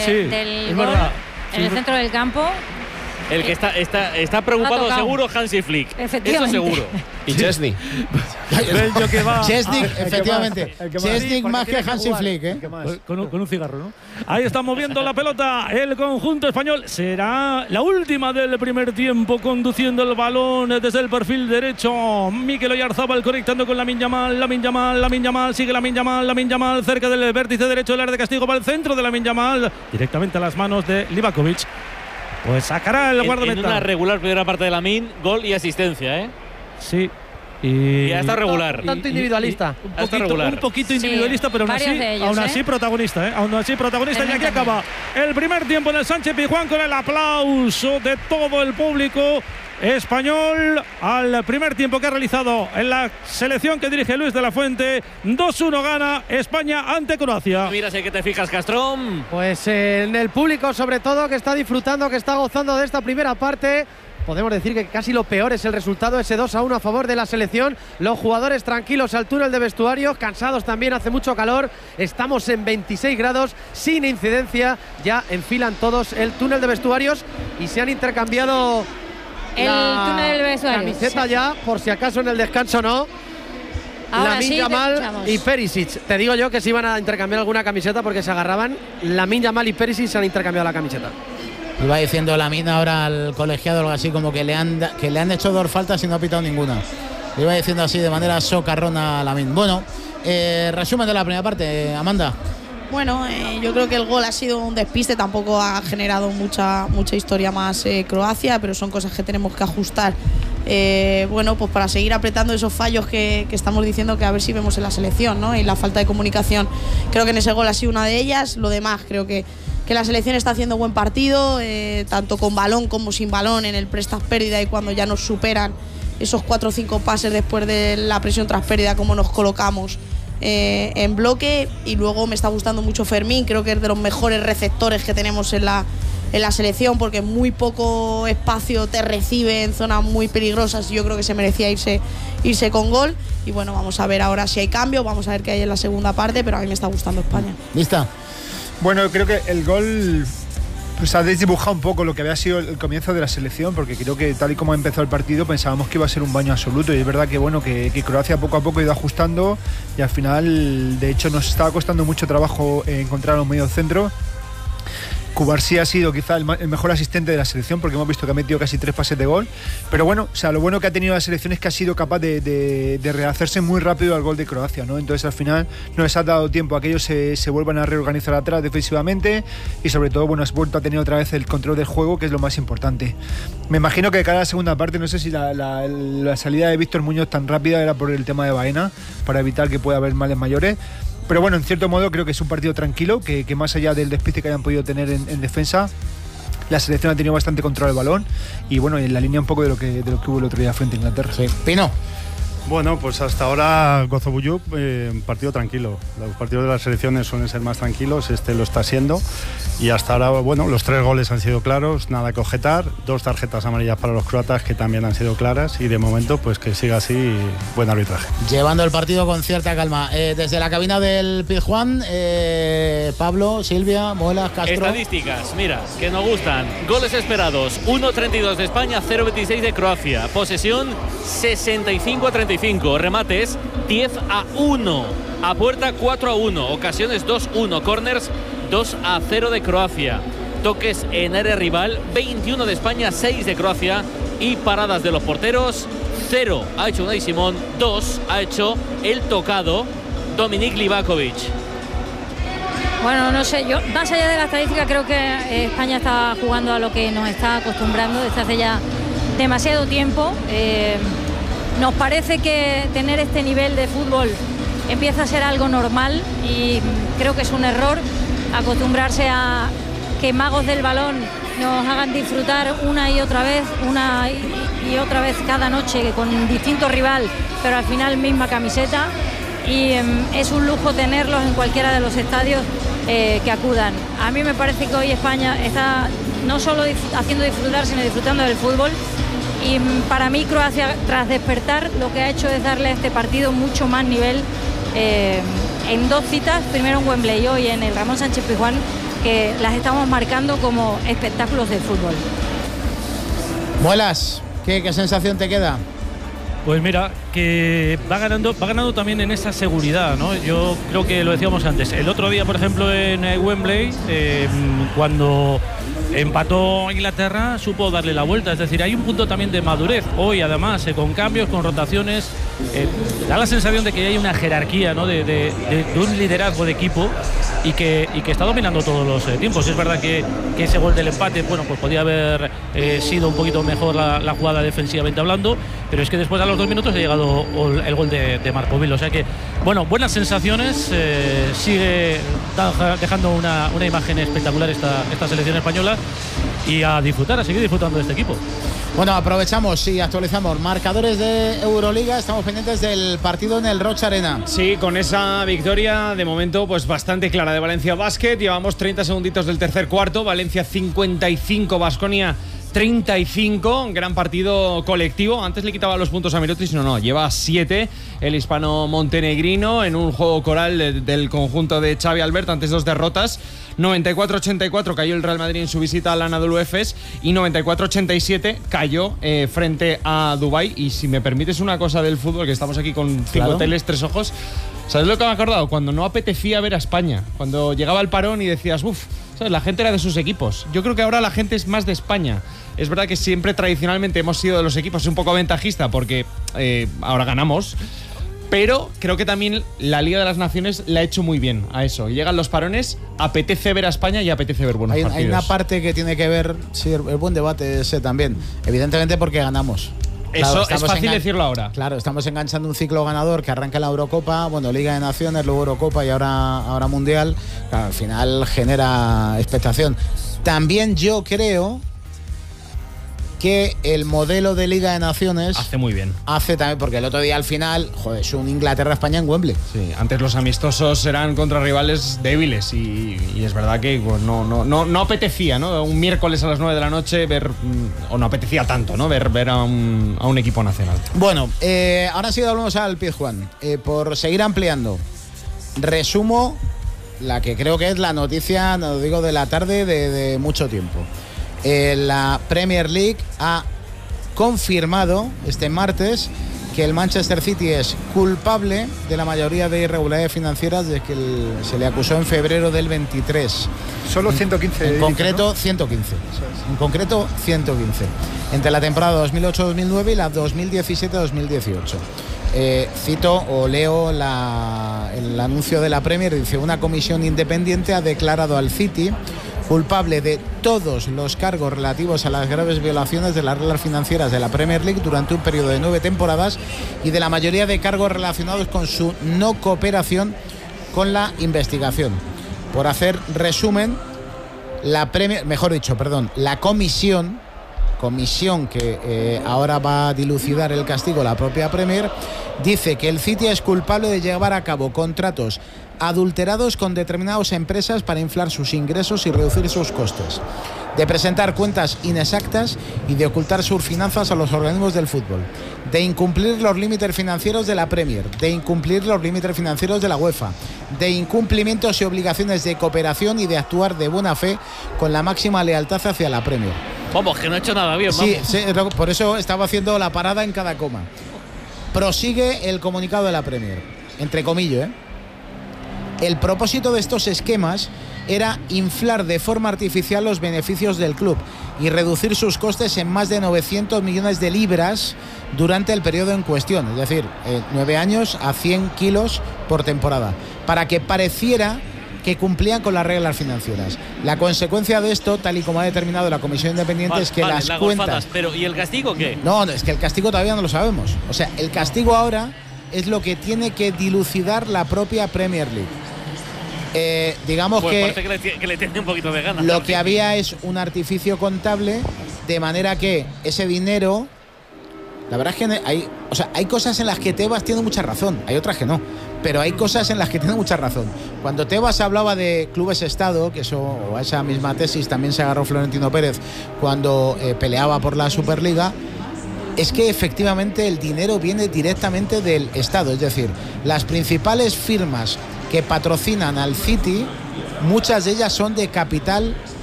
del gol en el centro del campo. El que está preocupado seguro Hansi Flick. Eso seguro. Y Chesney. Chesney, efectivamente. Chesney más que Hansi Flick, ¿eh? Con un cigarro, ¿no? Ahí está moviendo la pelota el conjunto español. Será la última del primer tiempo, conduciendo el balón desde el perfil derecho. Mikel Oyarzabal conectando con Lamine Yamal. Sigue Lamine Yamal cerca del vértice derecho del área de castigo. Va al centro de Lamine Yamal, directamente a las manos de Livakovic. Pues sacará el guardameta. En una regular primera parte de Lamine, gol y asistencia, ¿eh? Sí. Y ya está regular. Tanto individualista. Un poquito individualista, pero aún así protagonista, ¿eh? Aún así protagonista. Y aquí acaba el primer tiempo en el Sánchez-Pizjuán con el aplauso de todo el público español al primer tiempo que ha realizado en la selección que dirige Luis de la Fuente. 2-1 gana España ante Croacia. Mira si que te fijas, Castrón. Pues en el público, sobre todo, que está disfrutando, que está gozando de esta primera parte. Podemos decir que casi lo peor es el resultado, ese 2-1 a favor de la selección. Los jugadores tranquilos al túnel de vestuarios, cansados también, hace mucho calor. Estamos en 26 grados, sin incidencia. Ya enfilan todos el túnel de vestuarios y se han intercambiado el túnel de vestuarios. Camiseta ya, por si acaso en el descanso no. Lamine Yamal y Perisic. Te digo yo que se iban a intercambiar alguna camiseta porque se agarraban. Lamine Yamal y Perisic se han intercambiado la camiseta. Iba diciendo Lamine ahora al colegiado algo así como que le han hecho 2 faltas y no ha pitado ninguna. Le iba diciendo así de manera socarrona a Lamine. Bueno, resumen de la primera parte, Amanda. Bueno, yo creo que el gol ha sido un despiste, tampoco ha generado mucha historia más Croacia, pero son cosas que tenemos que ajustar. Bueno, pues para seguir apretando esos fallos que estamos diciendo que a ver si vemos en la selección, ¿no? Y la falta de comunicación, creo que en ese gol ha sido una de ellas. Lo demás, creo que la selección está haciendo buen partido, tanto con balón como sin balón, en el prestas pérdida y cuando ya nos superan esos 4 o 5 pases después de la presión tras pérdida, como nos colocamos en bloque. Y luego me está gustando mucho Fermín, creo que es de los mejores receptores que tenemos en la selección, porque muy poco espacio te recibe en zonas muy peligrosas y yo creo que se merecía irse con gol. Y bueno, vamos a ver ahora si hay cambio, vamos a ver qué hay en la segunda parte, pero a mí me está gustando España. ¿Lista? Bueno, creo que el gol pues ha desdibujado un poco lo que había sido el comienzo de la selección, porque creo que tal y como ha empezado el partido pensábamos que iba a ser un baño absoluto, y es verdad que bueno que Croacia poco a poco ha ido ajustando y al final de hecho nos estaba costando mucho trabajo encontrar un medio centro. Cubarsí ha sido quizá el mejor asistente de la selección, porque hemos visto que ha metido casi 3 pases de gol, pero bueno, o sea, lo bueno que ha tenido la selección es que ha sido capaz de rehacerse muy rápido al gol de Croacia, ¿no? Entonces al final no les ha dado tiempo a que ellos se vuelvan a reorganizar atrás defensivamente y sobre todo, bueno, has vuelto a tener otra vez el control del juego, que es lo más importante. Me imagino que de cara a la segunda parte, no sé si la salida de Víctor Muñoz tan rápida era por el tema de Baena, para evitar que pueda haber males mayores. Pero bueno, en cierto modo creo que es un partido tranquilo, que más allá del despiste que hayan podido tener en defensa, la selección ha tenido bastante control del balón y bueno, en la línea un poco de lo que hubo el otro día frente a Inglaterra. Sí. Pino. Bueno, pues hasta ahora Gozobuyuk, partido tranquilo. Los partidos de las selecciones suelen ser más tranquilos, este lo está siendo. Y hasta ahora, bueno, los 3 goles han sido claros, nada que objetar. 2 tarjetas amarillas para los croatas que también han sido claras. Y de momento, pues que siga así, buen arbitraje. Llevando el partido con cierta calma. Desde la cabina del Pizjuán, Pablo, Silvia, Moelas, Castro. Estadísticas, mira, que nos gustan. Goles esperados, 1-32 de España, 0-26 de Croacia. Posesión, 65-35. Remates 10-1, a puerta 4-1, ocasiones 2-1, corners 2-0 de Croacia, toques en área rival 21 de España, 6 de Croacia, y paradas de los porteros 0 ha hecho Unai Simón, 2 ha hecho el tocado Dominik Livakovic. Bueno, no sé, yo más allá de la estadística creo que España está jugando a lo que nos está acostumbrando desde hace ya demasiado tiempo. Nos parece que tener este nivel de fútbol empieza a ser algo normal y creo que es un error acostumbrarse a que magos del balón nos hagan disfrutar una y otra vez cada noche con distinto rival, pero al final misma camiseta, y es un lujo tenerlos en cualquiera de los estadios que acudan. A mí me parece que hoy España está no solo haciendo disfrutar, sino disfrutando del fútbol. Y para mí Croacia, tras despertar, lo que ha hecho es darle a este partido mucho más nivel en 2 citas, primero en Wembley y hoy en el Ramón Sánchez Pizjuán, que las estamos marcando como espectáculos de fútbol. Muelas, ¿qué sensación te queda? Pues mira, que va ganando también en esa seguridad, ¿no? Yo creo que lo decíamos antes. El otro día, por ejemplo, en Wembley, cuando empató Inglaterra, supo darle la vuelta. Es decir, hay un punto también de madurez. Hoy, además, con cambios, con rotaciones, da la sensación de que hay una jerarquía, ¿no? de un liderazgo de equipo y que está dominando todos los tiempos. Es verdad que ese gol del empate, bueno, pues podía haber sido un poquito mejor la jugada defensivamente hablando, pero es que después a los 2 minutos ha llegado el gol de Marco Vil. O sea que, bueno, buenas sensaciones. Sigue dejando una imagen espectacular esta selección española, y a disfrutar, a seguir disfrutando de este equipo. Bueno, aprovechamos y actualizamos marcadores de Euroliga. Estamos pendientes del partido en el Rocha Arena. Sí, con esa victoria de momento pues bastante clara de Valencia Basket. Llevamos 30 segunditos del tercer cuarto. Valencia 55, Baskonia 35, gran partido colectivo. Antes le quitaba los puntos a Mirotic, no, lleva 7 el hispano montenegrino en un juego coral del conjunto de Xavi Albert ante 2 derrotas. 94-84 cayó el Real Madrid en su visita al Anadolu Efes y 94-87 cayó frente a Dubái. Y si me permites una cosa del fútbol, que estamos aquí con 5 teles, 3 ojos, ¿sabes lo que me he acordado? Cuando no apetecía ver a España, cuando llegaba el parón y decías, ¿sabes? La gente era de sus equipos. Yo creo que ahora la gente es más de España. Es verdad que siempre tradicionalmente hemos sido de los equipos un poco ventajista porque ahora ganamos, pero creo que también la Liga de las Naciones la ha hecho muy bien a eso. Llegan los parones, apetece ver a España y apetece ver buenos partidos. Hay una parte que tiene que ver, sí, el buen debate ese también, evidentemente porque ganamos. Claro, eso es fácil decirlo ahora. Claro, estamos enganchando un ciclo ganador que arranca en la Eurocopa, bueno, Liga de Naciones, luego Eurocopa y ahora Mundial. Claro, al final genera expectación. También yo creo que el modelo de Liga de Naciones hace muy bien. Hace también, porque el otro día al final, joder, es un Inglaterra-España en Wembley. Sí, antes los amistosos eran contra rivales débiles y es verdad que pues, no apetecía, ¿no? Un miércoles a las 9 de la noche ver, o no apetecía tanto, ¿no? Ver a un equipo nacional. Bueno, ahora sí hablamos al Pizjuán. Por seguir ampliando, resumo la que creo que es la noticia, no digo de la tarde, de mucho tiempo. La Premier League ha confirmado este martes que el Manchester City es culpable de la mayoría de irregularidades financieras de que se le acusó en febrero del 23. Solo 115. En concreto, 115. En concreto, 115. Entre la temporada 2008-2009 y la 2017-2018. Cito o leo el anuncio de la Premier. Dice: una comisión independiente ha declarado al City culpable de todos los cargos relativos a las graves violaciones de las reglas financieras de la Premier League durante un periodo de 9 temporadas y de la mayoría de cargos relacionados con su no cooperación con la investigación. Por hacer resumen, la comisión que ahora va a dilucidar el castigo, la propia Premier, dice que el City es culpable de llevar a cabo contratos adulterados con determinadas empresas para inflar sus ingresos y reducir sus costes, de presentar cuentas inexactas y de ocultar sus finanzas a los organismos del fútbol, de incumplir los límites financieros de la Premier, de incumplir los límites financieros de la UEFA, de incumplimientos y obligaciones de cooperación y de actuar de buena fe con la máxima lealtad hacia la Premier. Vamos, que no ha hecho nada bien, vamos. Sí, por eso estaba haciendo la parada en cada coma. Prosigue el comunicado de la Premier, entre comillas, El propósito de estos esquemas era inflar de forma artificial los beneficios del club y reducir sus costes en más de 900 millones de libras durante el periodo en cuestión, es decir, 9 años a 100 kilos por temporada, para que pareciera que cumplían con las reglas financieras. La consecuencia de esto, tal y como ha determinado la Comisión Independiente, es que las cuentas... Pero ¿y el castigo qué? No, es que el castigo todavía no lo sabemos. O sea, el castigo ahora es lo que tiene que dilucidar la propia Premier League. Digamos pues parece que le tiene un poquito de ganas. Lo que había es un artificio contable, de manera que ese dinero... La verdad es que hay cosas en las que Tebas tiene mucha razón, hay otras que no, pero hay cosas en las que tiene mucha razón. Cuando Tebas hablaba de clubes Estado, que a esa misma tesis también se agarró Florentino Pérez cuando peleaba por la Superliga, es que efectivamente el dinero viene directamente del Estado, es decir, las principales firmas que patrocinan al City muchas de ellas son de capital